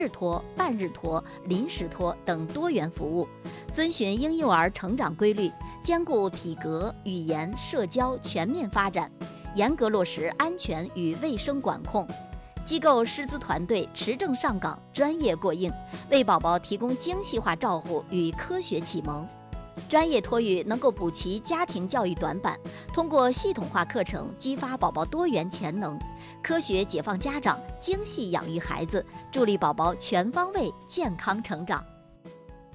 日托、半日托、临时托等多元服务，遵循婴幼儿成长规律，兼顾体格、语言、社交全面发展，严格落实安全与卫生管控。机构师资团队持证上岗，专业过硬，为宝宝提供精细化照护与科学启蒙。专业托育能够补齐家庭教育短板，通过系统化课程激发宝宝多元潜能，科学解放家长，精细养育孩子，助力宝宝全方位健康成长。